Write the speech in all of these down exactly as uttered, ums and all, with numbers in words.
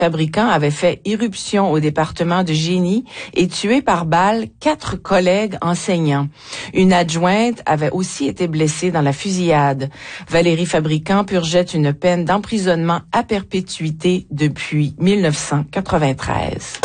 fabricant avait fait irruption au département de génie et tué par balle quatre collègues enseignants. Une adjointe avait aussi été blessée dans la fusillade. Valérie Fabricant purgeait une peine d'emprisonnement à perpétuité depuis mille neuf cent quatre-vingt-treize.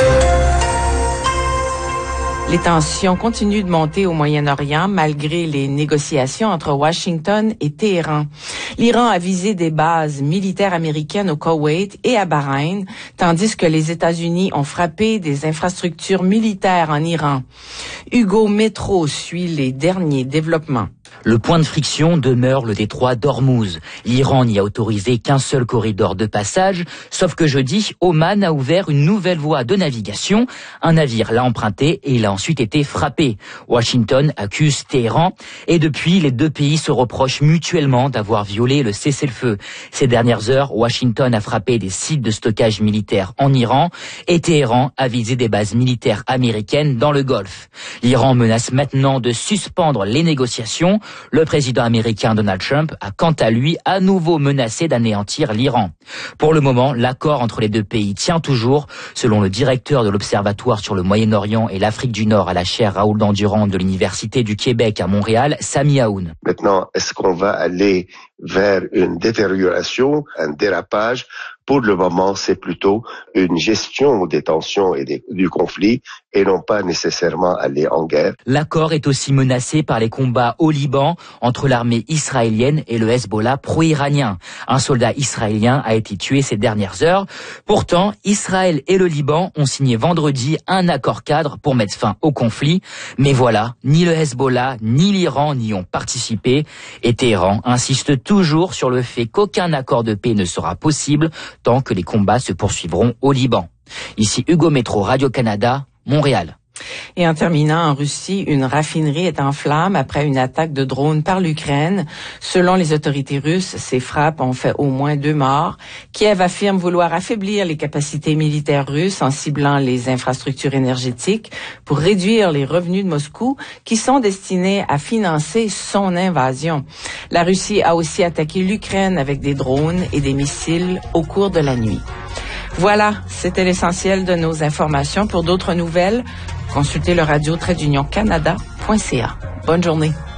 Les tensions continuent de monter au Moyen-Orient malgré les négociations entre Washington et Téhéran. L'Iran a visé des bases militaires américaines au Koweït et à Bahreïn, tandis que les États-Unis ont frappé des infrastructures militaires en Iran. Hugo Métro suit les derniers développements. Le point de friction demeure le détroit d'Ormuz. L'Iran n'y a autorisé qu'un seul corridor de passage, sauf que jeudi, Oman a ouvert une nouvelle voie de navigation. Un navire l'a emprunté et il a ensuite été frappé. Washington accuse Téhéran et depuis, les deux pays se reprochent mutuellement d'avoir violé le cessez-le-feu. Ces dernières heures, Washington a frappé des sites de stockage militaire en Iran et Téhéran a visé des bases militaires américaines dans le Golfe. L'Iran menace maintenant de suspendre les négociations. Le président américain Donald Trump a quant à lui à nouveau menacé d'anéantir l'Iran. Pour le moment, l'accord entre les deux pays tient toujours, selon le directeur de l'Observatoire sur le Moyen-Orient et l'Afrique du Nord à la chaire Raoul Dandurand de l'Université du Québec à Montréal, Sami Aoun. Maintenant, est-ce qu'on va aller vers une détérioration, un dérapage? Pour le moment, c'est plutôt une gestion des tensions et des, du conflit et non pas nécessairement aller en guerre. L'accord est aussi menacé par les combats au Liban entre l'armée israélienne et le Hezbollah pro-iranien. Un soldat israélien a été tué ces dernières heures. Pourtant, Israël et le Liban ont signé vendredi un accord cadre pour mettre fin au conflit. Mais voilà, ni le Hezbollah ni l'Iran n'y ont participé et Téhéran insiste toujours sur le fait qu'aucun accord de paix ne sera possible tant que les combats se poursuivront au Liban. Ici Hugo Métro, Radio-Canada, Montréal. Et en terminant, en Russie, une raffinerie est en flammes après une attaque de drone par l'Ukraine. Selon les autorités russes, ces frappes ont fait au moins deux morts. Kiev affirme vouloir affaiblir les capacités militaires russes en ciblant les infrastructures énergétiques pour réduire les revenus de Moscou qui sont destinés à financer son invasion. La Russie a aussi attaqué l'Ukraine avec des drones et des missiles au cours de la nuit. Voilà, c'était l'essentiel de nos informations. Pour d'autres nouvelles, consultez le radio trait d'union canada point c a. Bonne journée.